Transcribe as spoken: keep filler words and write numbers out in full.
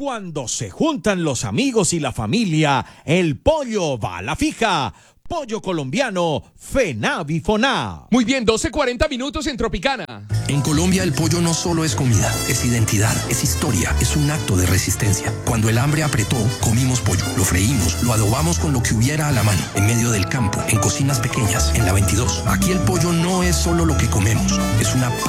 Cuando se juntan los amigos y la familia, el pollo va a la fija. Pollo colombiano, FENAVIFONA. Muy bien, doce cuarenta minutos en Tropicana. En Colombia el pollo no solo es comida, es identidad, es historia, es un acto de resistencia. Cuando el hambre apretó, comimos pollo, lo freímos, lo adobamos con lo que hubiera a la mano, en medio del campo, en cocinas pequeñas, en la veintidós. Aquí el pollo no es solo lo que comemos, es una